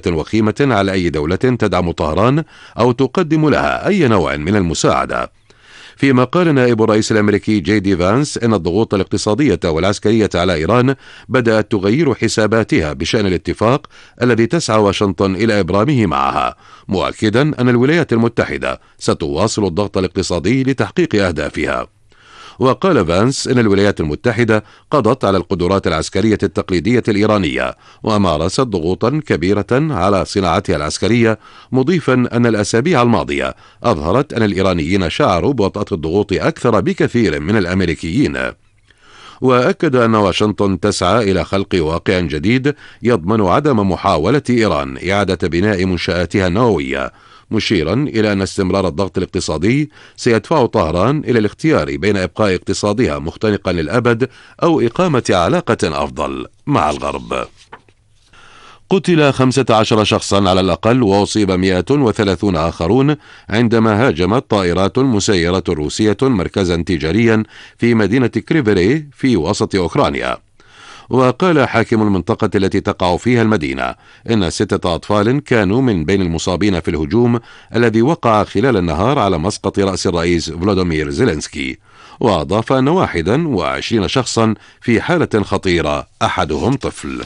وخيمة على أي دولة تدعم طهران أو تقدم لها أي نوع من المساعدة. فيما قال نائب الرئيس الأمريكي جي دي فانس إن الضغوط الاقتصادية والعسكرية على إيران بدأت تغير حساباتها بشأن الاتفاق الذي تسعى واشنطن إلى إبرامه معها، مؤكدا أن الولايات المتحدة ستواصل الضغط الاقتصادي لتحقيق أهدافها. وقال فانس إن الولايات المتحدة قضت على القدرات العسكرية التقليدية الإيرانية ومارست ضغوطا كبيرة على صناعتها العسكرية، مضيفا أن الأسابيع الماضية أظهرت أن الإيرانيين شعروا بوطأة الضغوط أكثر بكثير من الأمريكيين. وأكد أن واشنطن تسعى إلى خلق واقع جديد يضمن عدم محاولة إيران إعادة بناء منشآتها النووية، مشيرا إلى أن استمرار الضغط الاقتصادي سيدفع طهران إلى الاختيار بين إبقاء اقتصادها مختنقا للأبد أو إقامة علاقة أفضل مع الغرب. قتل 15 شخصا على الأقل وأصيب 130 آخرون عندما هاجمت طائرات مسيرة روسية مركزا تجاريا في مدينة كريفيري في وسط أوكرانيا. وقال حاكم المنطقة التي تقع فيها المدينة إن 6 أطفال كانوا من بين المصابين في الهجوم الذي وقع خلال النهار على مسقط رأس الرئيس فلوديمير زيلينسكي. وأضاف أن 21 شخصا في حالة خطيرة، أحدهم طفل.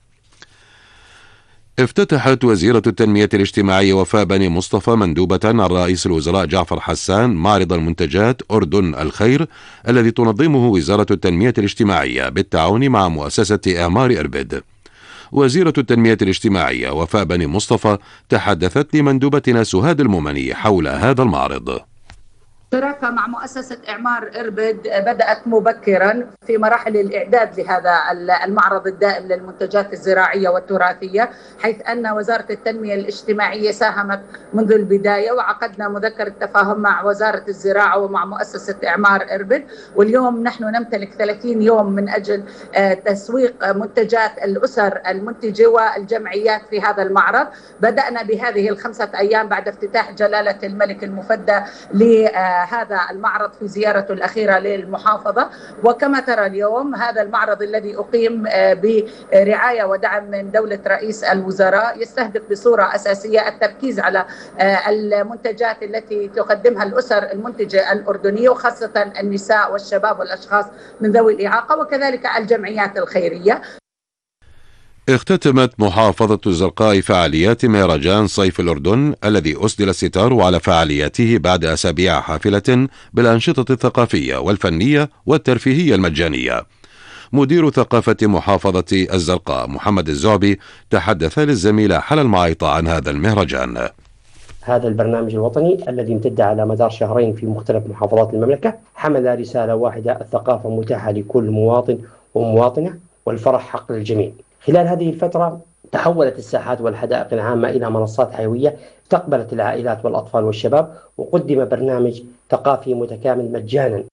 افتتحت وزيرة التنمية الاجتماعية وفاء بني مصطفى مندوبة عن رئيس الوزراء جعفر حسان معرض المنتجات أردن الخير الذي تنظمه وزارة التنمية الاجتماعية بالتعاون مع مؤسسة إعمار إربد. وزيرة التنمية الاجتماعية وفاء بني مصطفى تحدثت لمندوبتنا سهاد المؤمني حول هذا المعرض. الشراكة مع مؤسسة إعمار إربد بدأت مبكرا في مراحل الإعداد لهذا المعرض الدائم للمنتجات الزراعية والتراثية، حيث أن وزارة التنمية الاجتماعية ساهمت منذ البداية، وعقدنا مذكرة تفاهم مع وزارة الزراعة ومع مؤسسة إعمار إربد. واليوم نحن نمتلك 30 يوم من أجل تسويق منتجات الأسر المنتجة والجمعيات في هذا المعرض. بدأنا بهذه ال5 أيام بعد افتتاح جلالة الملك المفدى هذا المعرض في زيارته الأخيرة للمحافظة. وكما ترى اليوم هذا المعرض الذي أقيم برعاية ودعم من دولة رئيس الوزراء يستهدف بصورة أساسية التركيز على المنتجات التي تقدمها الأسر المنتجة الأردنية، وخاصة النساء والشباب والأشخاص من ذوي الإعاقة، وكذلك الجمعيات الخيرية. اختتمت محافظة الزرقاء فعاليات مهرجان صيف الأردن الذي أسدل الستار على فعالياته بعد أسابيع حافلة بالأنشطة الثقافية والفنية والترفيهية المجانية. مدير ثقافة محافظة الزرقاء محمد الزعبي تحدث للزميلة حلا المعيطة عن هذا المهرجان. هذا البرنامج الوطني الذي امتد على مدار شهرين في مختلف محافظات المملكة حمل رسالة واحدة: الثقافة متاحة لكل مواطن ومواطنة، والفرح حق للجميع. خلال هذه الفترة تحولت الساحات والحدائق العامة إلى منصات حيوية استقبلت العائلات والأطفال والشباب، وقدم برنامج ثقافي متكامل مجانا.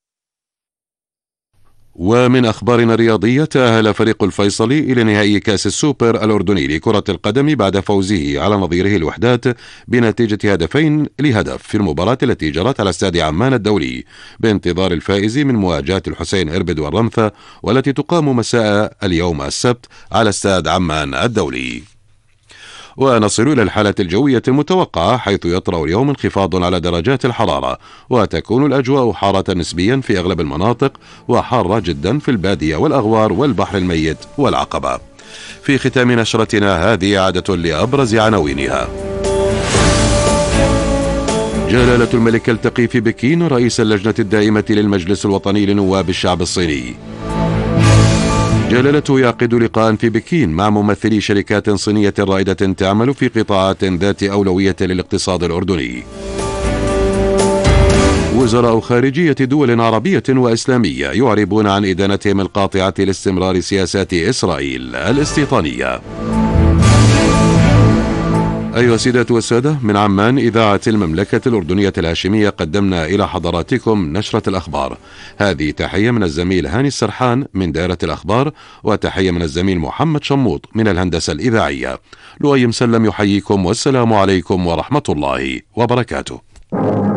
ومن أخبارنا الرياضية، تأهل فريق الفيصلي إلى نهائي كأس السوبر الأردني لكرة القدم بعد فوزه على نظيره الوحدات بنتيجة 2-1 في المباراة التي جرت على استاد عمان الدولي، بانتظار الفائز من مواجهة الحسين إربد والرمثة، والتي تقام مساء اليوم السبت على استاد عمان الدولي. ونصل إلى الحالة الجوية المتوقعة، حيث يطرأ اليوم انخفاض على درجات الحرارة، وتكون الأجواء حارة نسبيا في أغلب المناطق، وحارة جدا في البادية والأغوار والبحر الميت والعقبة. في ختام نشرتنا هذه عادة لأبرز عناوينها. جلالة الملك يلتقي في بكين رئيس اللجنة الدائمة للمجلس الوطني لنواب الشعب الصيني. جلالته يعقد لقاء في بكين مع ممثلي شركات صينية رائدة تعمل في قطاعات ذات أولوية للاقتصاد الأردني. وزراء خارجية دول عربية وإسلامية يعربون عن إدانتهم القاطعة لاستمرار سياسات إسرائيل الاستيطانية. أيها السيدات والسادة، من عمان إذاعة المملكة الأردنية الهاشمية قدمنا إلى حضراتكم نشرة الأخبار. هذه تحية من الزميل هاني السرحان من دائرة الأخبار، وتحية من الزميل محمد شموط من الهندسة الإذاعية. لؤي مسلم يحييكم، والسلام عليكم ورحمة الله وبركاته.